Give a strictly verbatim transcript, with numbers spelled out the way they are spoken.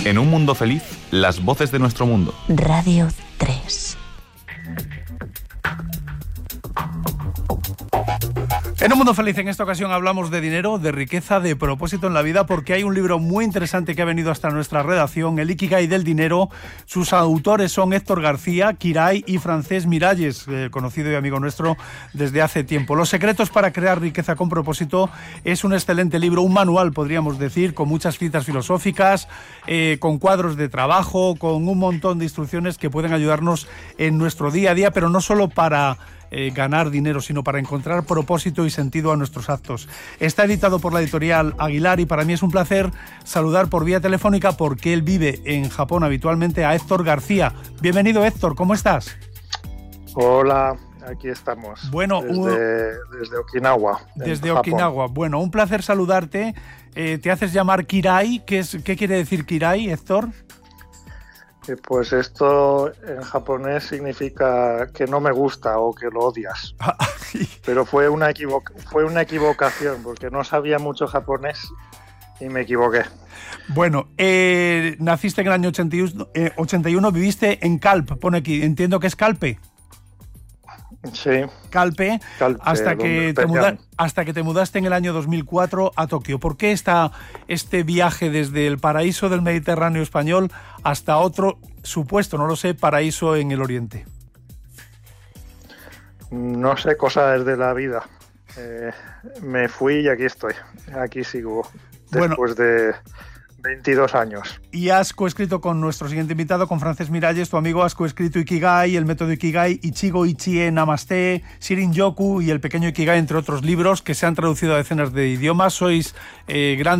En un mundo feliz, las voces de nuestro mundo. Radio tres. En un mundo feliz, en esta ocasión hablamos de dinero, de riqueza, de propósito en la vida, porque hay un libro muy interesante que ha venido hasta nuestra redacción, El Ikigai del dinero. Sus autores son Héctor García, Kirai y Francesc Miralles, eh, conocido y amigo nuestro desde hace tiempo. Los secretos para crear riqueza con propósito es un excelente libro, un manual, podríamos decir, con muchas citas filosóficas, eh, con cuadros de trabajo, con un montón de instrucciones que pueden ayudarnos en nuestro día a día, pero no solo para Eh, ganar dinero, sino para encontrar propósito y sentido a nuestros actos. Está editado por la editorial Aguilar y para mí es un placer saludar por vía telefónica, porque él vive en Japón habitualmente, a Héctor García. Bienvenido, Héctor, ¿cómo estás? Hola, aquí estamos. Bueno, desde, un... desde Okinawa. Desde Okinawa. Bueno, un placer saludarte. Eh, te haces llamar Kirai. ¿Qué, es, ¿Qué quiere decir Kirai, Héctor? Pues esto en japonés significa que no me gusta o que lo odias. Pero fue una, equivoc- fue una equivocación, porque no sabía mucho japonés y me equivoqué. Bueno, eh, naciste en el año ochenta y uno, eh, ochenta y uno, viviste en Calpe, pone aquí, entiendo que es Calpe. Sí. Calpe, Calpe hasta que, te muda, hasta que te mudaste en el año dos mil cuatro a Tokio. ¿Por qué esta, este viaje desde el paraíso del Mediterráneo español hasta otro supuesto, no lo sé, paraíso en el Oriente? No sé, cosas de la vida. Eh, me fui y aquí estoy. Aquí sigo, después bueno, de veintidós años. Y has coescrito con nuestro siguiente invitado, con Francesc Miralles, tu amigo, has coescrito Ikigai, el método Ikigai, Ichigo Ichie Namaste, Shirin-yoku y el pequeño Ikigai, entre otros libros que se han traducido a decenas de idiomas. Sois eh, grandes